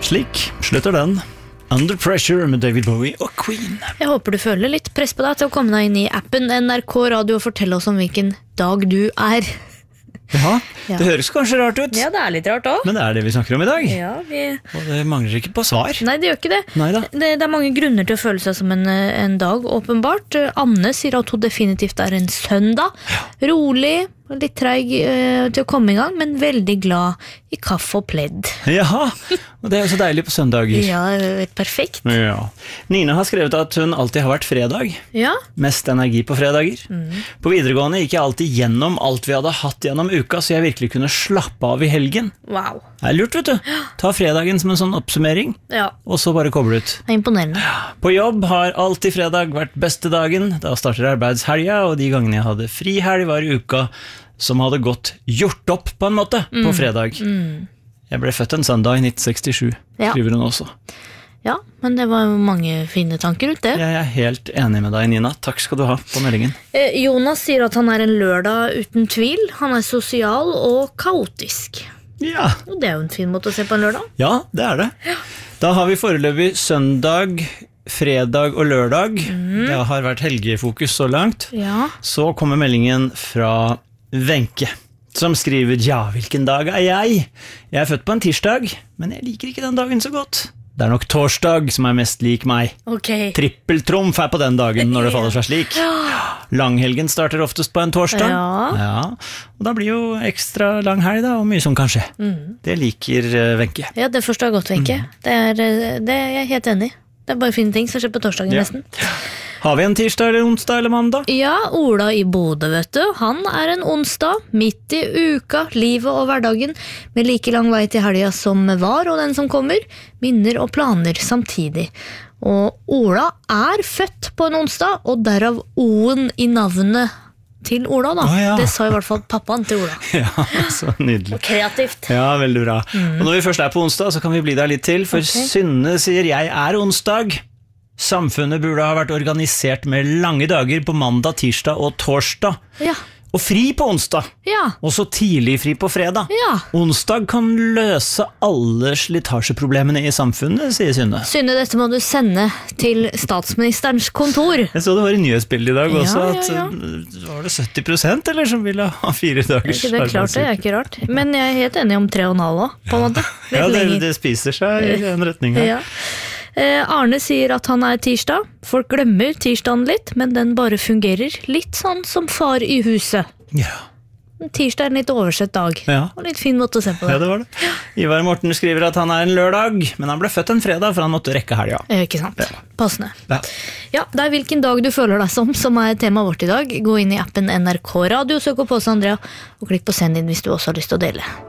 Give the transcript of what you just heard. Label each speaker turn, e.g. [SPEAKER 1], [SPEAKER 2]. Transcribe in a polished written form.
[SPEAKER 1] Slik slutter den. Under Pressure med David Bowie og Queen.
[SPEAKER 2] Jeg håper du føler litt press på deg til å komme deg inn i appen NRK Radio og fortelle oss om hvilken dag du er.
[SPEAKER 1] Ja, det høres kanskje rart ut.
[SPEAKER 2] Ja, det er litt rart også.
[SPEAKER 1] Men det er det vi snakker om i dag.
[SPEAKER 2] Ja,
[SPEAKER 1] Og det mangler ikke på svar.
[SPEAKER 2] Nei, det gjør ikke det.
[SPEAKER 1] Neida.
[SPEAKER 2] Det er mange grunner til å føle seg som en dag, åpenbart. Anne sier at hun definitivt er en søndag. Rolig, litt treig til å komme i gang, men veldig glad i kaffe og pledd.
[SPEAKER 1] Jaha, og det er jo så deilig på søndager.
[SPEAKER 2] Ja, perfekt.
[SPEAKER 1] Ja. Nina har skrevet at hun alltid har vært fredag.
[SPEAKER 2] Ja.
[SPEAKER 1] Mest energi på fredager. På videregående gikk jeg alltid gjennom alt vi hadde hatt gjennom uka, så jeg virkelig kunne slappe av i helgen.
[SPEAKER 2] Wow.
[SPEAKER 1] Det er lurt, vet du. Ta fredagen som en sånn oppsummering,
[SPEAKER 2] Ja,
[SPEAKER 1] og så bare koble ut.
[SPEAKER 2] det er imponerende.
[SPEAKER 1] På jobb har alltid fredag vært beste dagen. Da starter arbeidshelga, og de gangene jeg hadde fri helg var uka som hadde gått gjort opp på en måte på fredag. Jeg ble født en søndag i 1967,
[SPEAKER 2] Ja.
[SPEAKER 1] skriver hun også.
[SPEAKER 2] Ja, men det var jo mange fine tanker ut det.
[SPEAKER 1] Jeg er helt enig med deg, Nina. Takk skal du ha på meldingen.
[SPEAKER 2] Jonas sier at han er en lørdag uten tvil. Han er sosial og kaotisk.
[SPEAKER 1] Ja,
[SPEAKER 2] Og det er jo en fin måte å se på en lørdag.
[SPEAKER 1] ja det er det. Da har vi foreløpig søndag, fredag og lørdag. Det har vært helgefokus så langt.
[SPEAKER 2] Ja.
[SPEAKER 1] Så kommer meldingen fra Wenche, som skriver: ja, hvilken dag er jeg? Jeg er født på en tirsdag, men jeg liker ikke den dagen så godt. Det er nok torsdag som er mest lik meg.
[SPEAKER 2] Ok.
[SPEAKER 1] Trippeltrumf er på den dagen når det faller seg slik. Langhelgen starter oftest på en torsdag.
[SPEAKER 2] Ja.
[SPEAKER 1] Og da blir jo ekstra lang helg da, og mye som kan skje. Det liker Wenche.
[SPEAKER 2] Ja, det forstår jeg godt, Wenche. Det er jeg helt enig i. Det er bare fine ting som skjer på torsdagen
[SPEAKER 1] Ja.
[SPEAKER 2] nesten.
[SPEAKER 1] Har vi en tirsdag eller onsdag eller mandag?
[SPEAKER 2] Ja, Ola i Bodø, vet du. Han er en onsdag, midt i uka, livet og hverdagen, med like lang vei til helga som var og den som kommer, minner og planer samtidig. Og Ola er født på en onsdag, og derav O-en i navnet til Ola da.
[SPEAKER 1] Å, ja.
[SPEAKER 2] Det sa i hvert fall pappaen til Ola.
[SPEAKER 1] Ja, så nydelig.
[SPEAKER 2] Kreativt.
[SPEAKER 1] Ja, veldig bra. Og når vi først er på onsdag, så kan vi bli der litt til, for Synne sier: jeg er onsdag. Samfunnet burde ha vært organisert med lange dager på mandag, tirsdag og torsdag.
[SPEAKER 2] Ja,
[SPEAKER 1] Og fri på onsdag,
[SPEAKER 2] ja,
[SPEAKER 1] og så tidlig fri på fredag.
[SPEAKER 2] ja.
[SPEAKER 1] Onsdag kan løse alle slitasjeproblemene i samfunnet, sier Synne.
[SPEAKER 2] Synne, dette må du sende til statsministerens kontor.
[SPEAKER 1] Jeg så det var i nyhetsbildet i dag
[SPEAKER 2] Ja,
[SPEAKER 1] også,
[SPEAKER 2] ja,
[SPEAKER 1] at
[SPEAKER 2] ja.
[SPEAKER 1] var det 70% eller som ville ha 4 dagers
[SPEAKER 2] Ikke det klart, det er ikke rart. Men jeg er helt enig om 3,5 også, på en måte. Litt
[SPEAKER 1] Ja,
[SPEAKER 2] lenger.
[SPEAKER 1] det spiser seg i den retningen her.
[SPEAKER 2] Ja. Arne sier at han er tirsdag. Folk glemmer tirsdagen litt, men den bare fungerer litt sånn som far i huset.
[SPEAKER 1] Ja.
[SPEAKER 2] Tirsdag er en litt oversett dag.
[SPEAKER 1] Ja.
[SPEAKER 2] Og litt fin måte å se på
[SPEAKER 1] Ja,
[SPEAKER 2] det.
[SPEAKER 1] det var det. Ivar Morten skriver at han er en lørdag, men han ble født en fredag, for han måtte rekke helga.
[SPEAKER 2] Ikke sant? Passende.
[SPEAKER 1] Ja.
[SPEAKER 2] Ja, det er hvilken dag du føler deg som er temaet vårt i dag. Gå inn i appen NRK Radio, søk opp oss, Andrea, og klikk på send inn hvis du også har lyst til å dele.